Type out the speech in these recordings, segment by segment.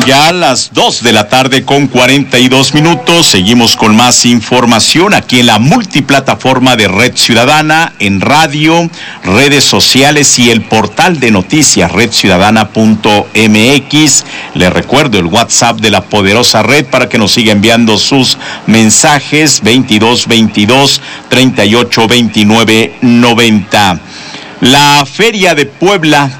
Ya a las 2 de la tarde con 42 minutos, seguimos con más información aquí en la multiplataforma de Red Ciudadana, en radio, redes sociales y el portal de noticias redciudadana.mx. Les recuerdo el WhatsApp de la poderosa red para que nos siga enviando sus mensajes, 2222 38 29 90. La Feria de Puebla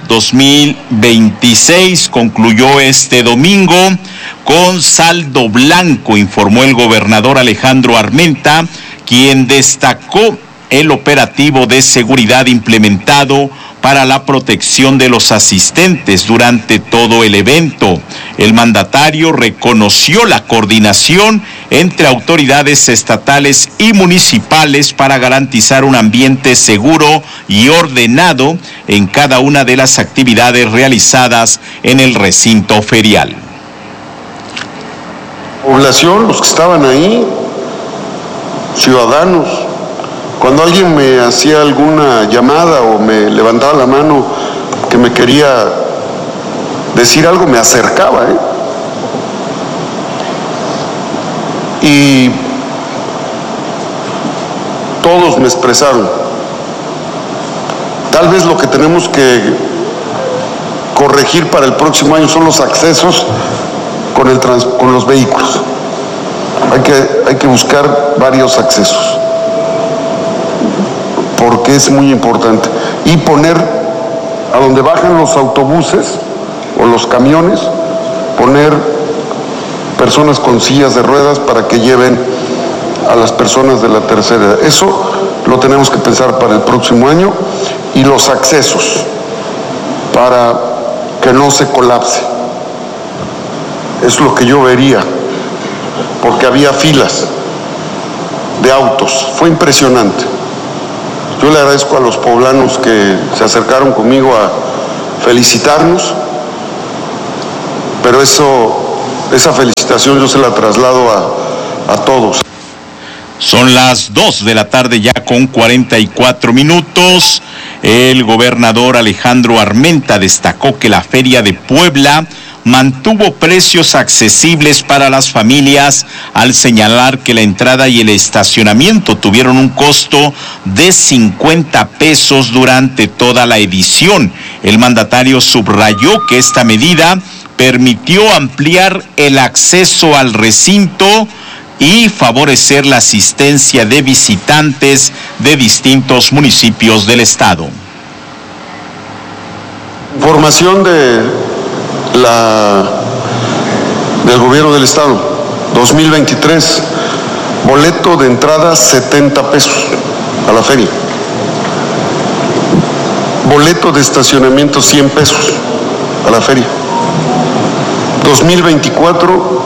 2026 concluyó este domingo con saldo blanco, informó el gobernador Alejandro Armenta, quien destacó el operativo de seguridad implementado para la protección de los asistentes durante todo el evento. El mandatario reconoció la coordinación entre autoridades estatales y municipales para garantizar un ambiente seguro y ordenado en cada una de las actividades realizadas en el recinto ferial. Población, los que estaban ahí, ciudadanos, cuando alguien me hacía alguna llamada o me levantaba la mano que me quería decir algo, me acercaba, y todos me expresaron. Tal vez lo que tenemos que corregir para el próximo año son los accesos con los vehículos. Hay que buscar varios accesos, porque es muy importante, y poner a donde bajan los autobuses o los camiones, poner personas con sillas de ruedas para que lleven a las personas de la tercera edad. Eso lo tenemos que pensar para el próximo año, y los accesos para que no se colapse. Es lo que yo vería, porque había filas de autos, fue impresionante. Yo le agradezco a los poblanos que se acercaron conmigo a felicitarnos, pero esa felicitación yo se la traslado a todos. Son las 2 de la tarde ya con 44 minutos. El gobernador Alejandro Armenta destacó que la Feria de Puebla mantuvo precios accesibles para las familias, al señalar que la entrada y el estacionamiento tuvieron un costo de 50 pesos durante toda la edición. El mandatario subrayó que esta medida permitió ampliar el acceso al recinto y favorecer la asistencia de visitantes de distintos municipios del estado. Información del gobierno del estado, 2023, boleto de entrada 70 pesos a la feria, boleto de estacionamiento 100 pesos a la feria. 2024,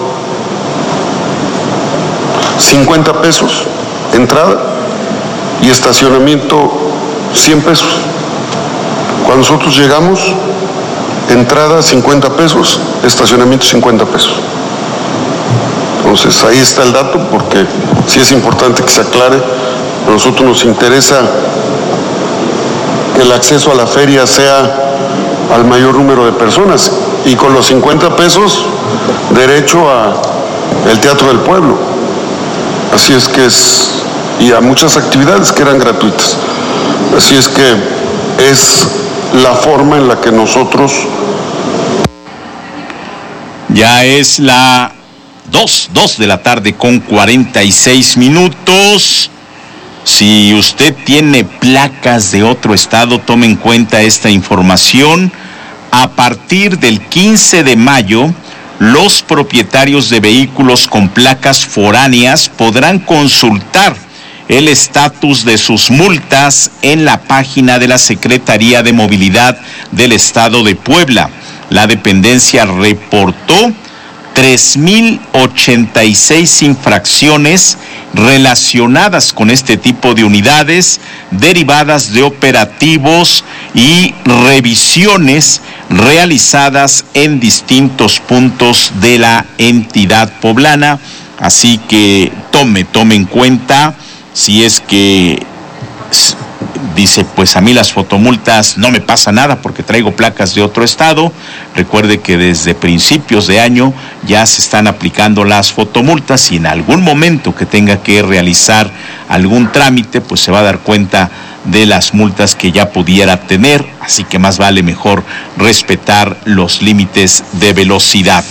50 pesos entrada y estacionamiento 100 pesos. Cuando nosotros llegamos, entrada 50 pesos, estacionamiento 50 pesos. Entonces ahí está el dato, porque sí es importante que se aclare. A nosotros nos interesa que el acceso a la feria sea al mayor número de personas, y con los 50 pesos derecho a el Teatro del Pueblo. Así es que y a muchas actividades que eran gratuitas. Así es que es la forma en la que nosotros... Ya es la 2 de la tarde con 46 minutos. Si usted tiene placas de otro estado, tome en cuenta esta información. A partir del 15 de mayo, los propietarios de vehículos con placas foráneas podrán consultar el estatus de sus multas en la página de la Secretaría de Movilidad del Estado de Puebla. La dependencia reportó 3,086 infracciones relacionadas con este tipo de unidades, derivadas de operativos y revisiones realizadas en distintos puntos de la entidad poblana. Así que tome en cuenta, si es que Dice, pues a mí las fotomultas no me pasa nada porque traigo placas de otro estado. Recuerde que desde principios de año ya se están aplicando las fotomultas y en algún momento que tenga que realizar algún trámite, pues se va a dar cuenta de las multas que ya pudiera tener, así que más vale mejor respetar los límites de velocidad.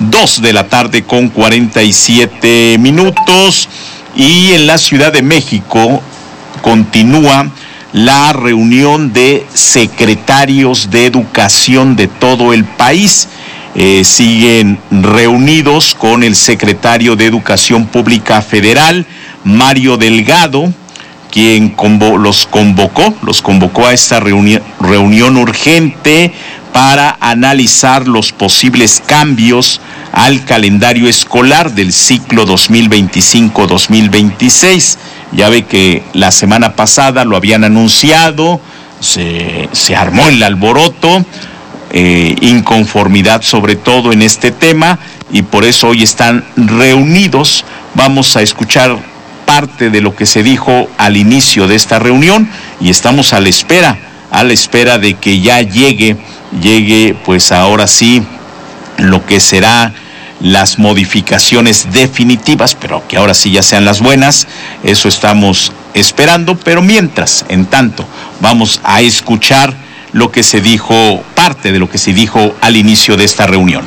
2:47 p.m. y en la Ciudad de México continúa la reunión de secretarios de educación de todo el país. Siguen reunidos con el secretario de Educación Pública Federal, Mario Delgado, quien los convocó a esta reunión urgente para analizar los posibles cambios al calendario escolar del ciclo 2025-2026. Ya ve que la semana pasada lo habían anunciado, se armó el alboroto, inconformidad sobre todo en este tema, y por eso hoy están reunidos. Vamos a escuchar parte de lo que se dijo al inicio de esta reunión y estamos a la espera de que ya llegue pues ahora sí lo que será las modificaciones definitivas, pero que ahora sí ya sean las buenas. Eso estamos esperando, pero mientras, en tanto, vamos a escuchar lo que se dijo, parte de lo que se dijo al inicio de esta reunión.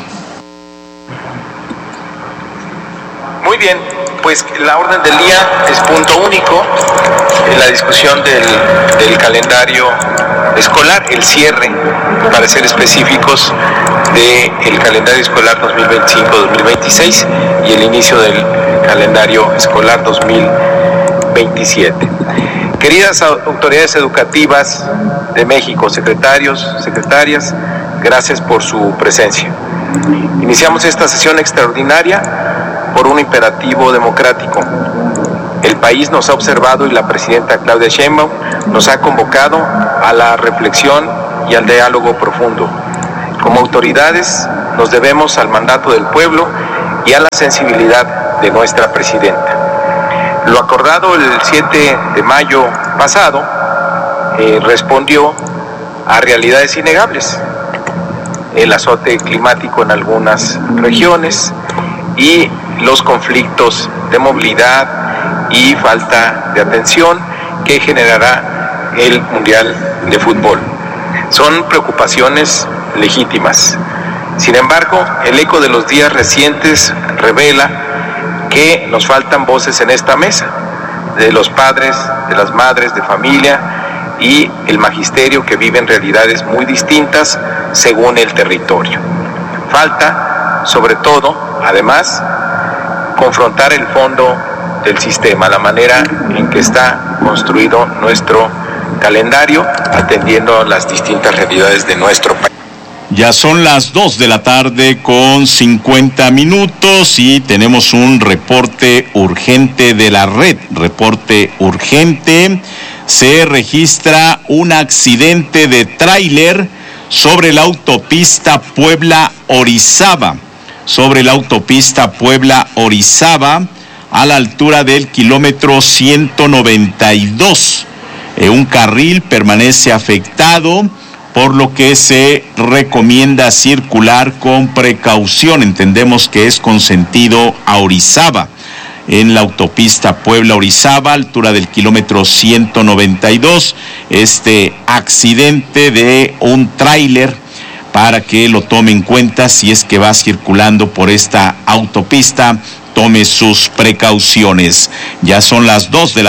Muy bien, pues la orden del día es punto único en la discusión del calendario escolar, el cierre, para ser específicos, del calendario escolar 2025-2026 y el inicio del calendario escolar 2027. Queridas autoridades educativas de México, secretarios, secretarias, gracias por su presencia. Iniciamos esta sesión extraordinaria por un imperativo democrático. El país nos ha observado y la presidenta Claudia Sheinbaum nos ha convocado a la reflexión y al diálogo profundo. Como autoridades nos debemos al mandato del pueblo y a la sensibilidad de nuestra presidenta. Lo acordado el 7 de mayo pasado respondió a realidades innegables: el azote climático en algunas regiones y los conflictos de movilidad y falta de atención que generará el Mundial de Fútbol. Son preocupaciones legítimas. Sin embargo, el eco de los días recientes revela que nos faltan voces en esta mesa, de los padres, de las madres de familia y el magisterio, que viven realidades muy distintas según el territorio. Falta, sobre todo, además, confrontar el fondo del sistema, la manera en que está construido nuestro calendario, atendiendo a las distintas realidades de nuestro país. Ya son las 2:50 p.m. y tenemos un reporte urgente de la red. Reporte urgente. Se registra un accidente de tráiler sobre la autopista Puebla-Orizaba. A la altura del kilómetro 192. Un carril permanece afectado, por lo que se recomienda circular con precaución. Entendemos que es con sentido a Orizaba. En la autopista Puebla-Orizaba, altura del kilómetro 192, este accidente de un tráiler, para que lo tome en cuenta si es que va circulando por esta autopista. Tome sus precauciones. Ya son las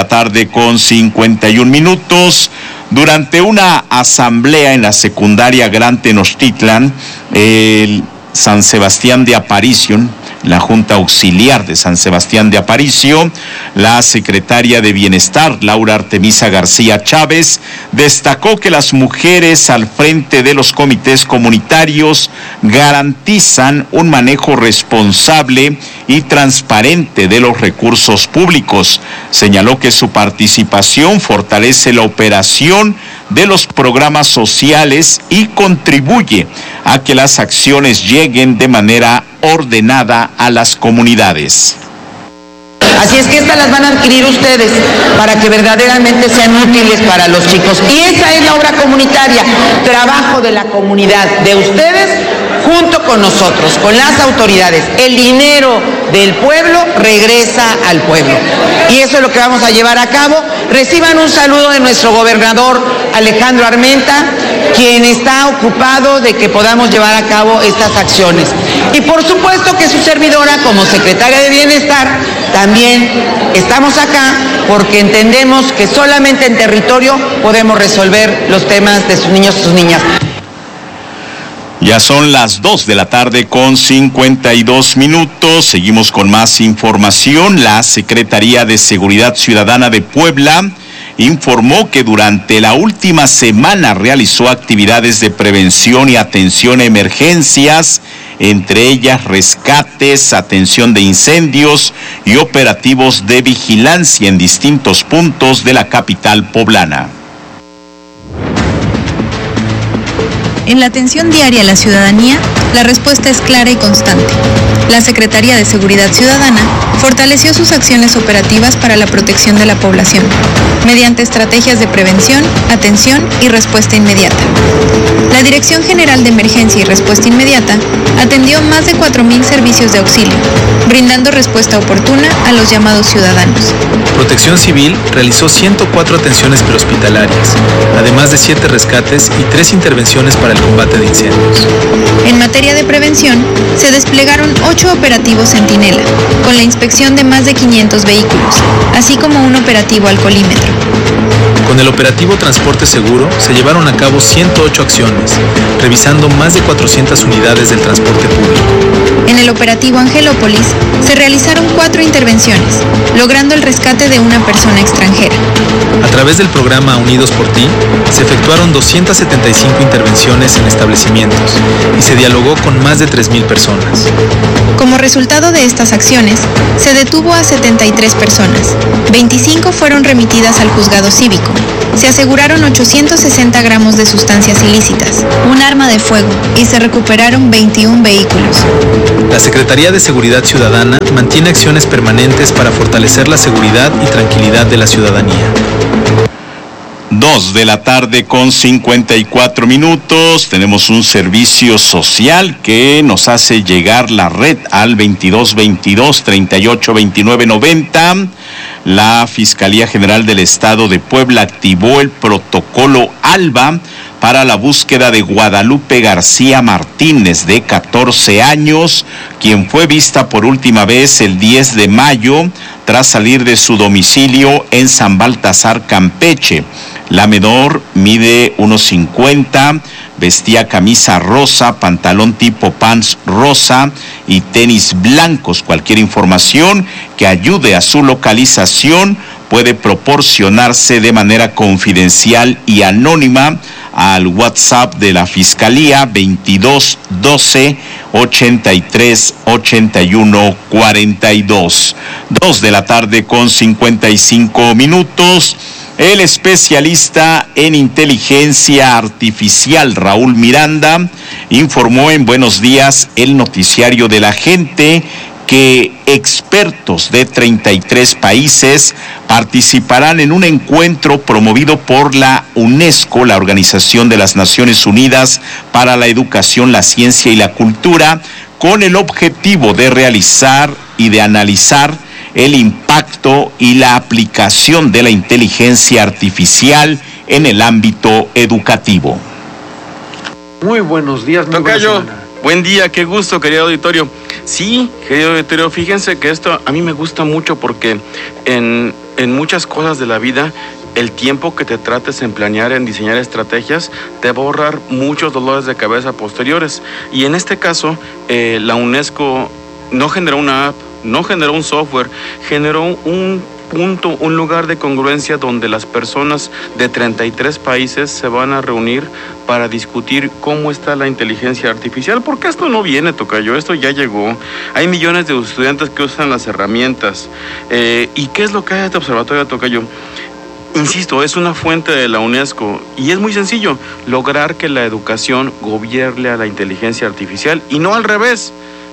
2:51 p.m. Durante una asamblea en la secundaria Gran Tenochtitlan, el San Sebastián de Aparicio, la Junta Auxiliar de San Sebastián de Aparicio, la secretaria de Bienestar, Laura Artemisa García Chávez, destacó que las mujeres al frente de los comités comunitarios garantizan un manejo responsable y transparente de los recursos públicos. Señaló que su participación fortalece la operación de los programas sociales y contribuye a que las acciones lleguen de manera ordenada a las comunidades. Así es que estas las van a adquirir ustedes para que verdaderamente sean útiles para los chicos. Y esa es la obra comunitaria, trabajo de la comunidad, de ustedes junto con nosotros, con las autoridades. El dinero del pueblo regresa al pueblo. Y eso es lo que vamos a llevar a cabo. Reciban un saludo de nuestro gobernador Alejandro Armenta, quien está ocupado de que podamos llevar a cabo estas acciones. Y por supuesto que su servidora, como secretaria de Bienestar, también estamos acá porque entendemos que solamente en territorio podemos resolver los temas de sus niños y sus niñas. Ya son las 2 de la tarde con 52 minutos. Seguimos con más información. La Secretaría de Seguridad Ciudadana de Puebla informó que durante la última semana realizó actividades de prevención y atención a emergencias, entre ellas rescates, atención de incendios y operativos de vigilancia en distintos puntos de la capital poblana. En la atención diaria a la ciudadanía, la respuesta es clara y constante. La Secretaría de Seguridad Ciudadana fortaleció sus acciones operativas para la protección de la población, mediante estrategias de prevención, atención y respuesta inmediata. La Dirección General de Emergencia y Respuesta Inmediata atendió más de 4,000 servicios de auxilio, brindando respuesta oportuna a los llamados ciudadanos. Protección Civil realizó 104 atenciones prehospitalarias, además de 7 rescates y 3 intervenciones para el combate de incendios. En materia de prevención, se desplegaron 8 operativos Centinela, con la inspección de más de 500 vehículos, así como un operativo alcoholímetro. Con el operativo Transporte Seguro se llevaron a cabo 108 acciones, revisando más de 400 unidades del transporte público. En el operativo Angelópolis se realizaron 4 intervenciones, logrando el rescate de una persona extranjera. A través del programa Unidos por Ti, se efectuaron 275 intervenciones en establecimientos y se dialogó con más de 3,000 personas. Como resultado de estas acciones, se detuvo a 73 personas. 25 fueron remitidas al juzgado cívico. Se aseguraron 860 gramos de sustancias ilícitas, un arma de fuego y se recuperaron 21 vehículos. La Secretaría de Seguridad Ciudadana mantiene acciones permanentes para fortalecer la seguridad y tranquilidad de la ciudadanía. 2 de la tarde con 54 minutos. Tenemos un servicio social que nos hace llegar la red al 2222-382990. La Fiscalía General del Estado de Puebla activó el protocolo ALBA para la búsqueda de Guadalupe García Martínez, de 14 años, quien fue vista por última vez el 10 de mayo tras salir de su domicilio en San Baltasar, Campeche. La menor mide 1.50, vestía camisa rosa, pantalón tipo pants rosa y tenis blancos. Cualquier información que ayude a su localización puede proporcionarse de manera confidencial y anónima al WhatsApp de la Fiscalía 2212-838142. 2 de la tarde con 55 minutos. El especialista en inteligencia artificial Raúl Miranda informó en Buenos Días, el noticiario de la gente, que expertos de 33 países participarán en un encuentro promovido por la UNESCO, la Organización de las Naciones Unidas para la Educación, la Ciencia y la Cultura, con el objetivo de realizar y de analizar el impacto y la aplicación de la inteligencia artificial en el ámbito educativo. Muy buenos días, Tocayo. Buen día, qué gusto, querido auditorio. Sí, querido auditorio, fíjense que esto a mí me gusta mucho porque en muchas cosas de la vida, el tiempo que te trates en planear, en diseñar estrategias, te va a ahorrar muchos dolores de cabeza posteriores. Y en este caso, la UNESCO no generó una app, no generó un software, generó un punto, un lugar de congruencia donde las personas de 33 países se van a reunir para discutir cómo está la inteligencia artificial, porque esto no viene, Tocayo, esto ya llegó. Hay millones de estudiantes que usan las herramientas. ¿Y qué es lo que hace este observatorio, Tocayo? Insisto, es una fuente de la UNESCO y es muy sencillo, lograr que la educación gobierne a la inteligencia artificial y no al revés.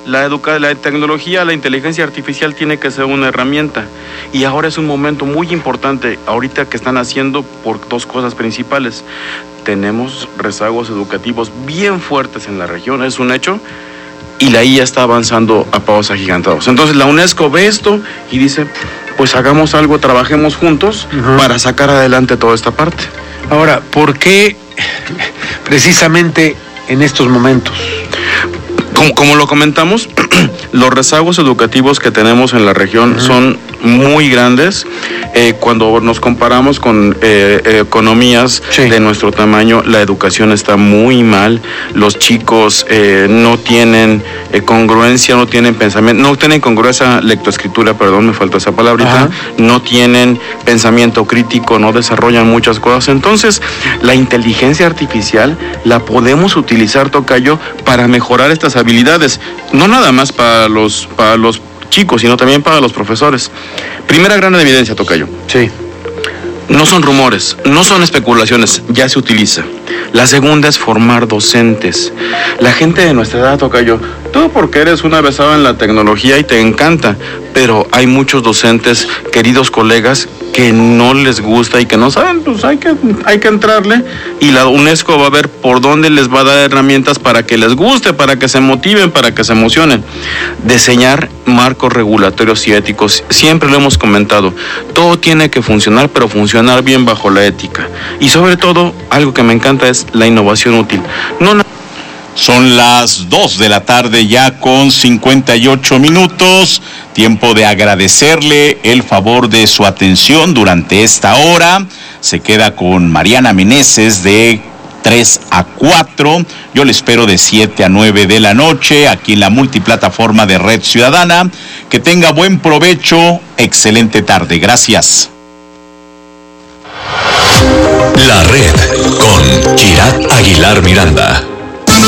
La tecnología, la inteligencia artificial tiene que ser una herramienta. Y ahora es un momento muy importante, ahorita que están haciendo por dos cosas principales. Tenemos rezagos educativos bien fuertes en la región, es un hecho, y la IA está avanzando a pasos agigantados. Entonces la UNESCO ve esto y dice, pues hagamos algo, trabajemos juntos para sacar adelante toda esta parte. Ahora, ¿por qué precisamente en estos momentos? Como lo comentamos, los rezagos educativos que tenemos en la región son muy grandes. Cuando nos comparamos con economías de nuestro tamaño, la educación está muy mal. Los chicos no tienen congruencia, no tienen pensamiento, no tienen congruencia lectoescritura, perdón, me faltó esa palabrita, no tienen pensamiento crítico, no desarrollan muchas cosas. Entonces, la inteligencia artificial la podemos utilizar, tocayo, para mejorar estas habilidades, no nada más para los chicos, sino también para los profesores. Primera gran evidencia, tocayo. Sí. No son rumores, no son especulaciones, ya se utiliza. La segunda es formar docentes. La gente de nuestra edad, tocayo, tú porque eres una avesada en la tecnología y te encanta, pero hay muchos docentes, queridos colegas, que no les gusta y que no saben, pues hay que entrarle, y la UNESCO va a ver por dónde les va a dar herramientas para que les guste, para que se motiven, para que se emocionen. Diseñar marcos regulatorios y éticos, siempre lo hemos comentado, todo tiene que funcionar, pero funcionar bien bajo la ética. Y sobre todo, algo que me encanta es la innovación útil. Son las 2 de la tarde ya con 58 minutos. Tiempo de agradecerle el favor de su atención durante esta hora. Se queda con Mariana Meneses de 3 a 4. Yo le espero de 7 a 9 de la noche aquí en la multiplataforma de Red Ciudadana. Que tenga buen provecho. Excelente tarde. Gracias. La Red con Girat Aguilar Miranda.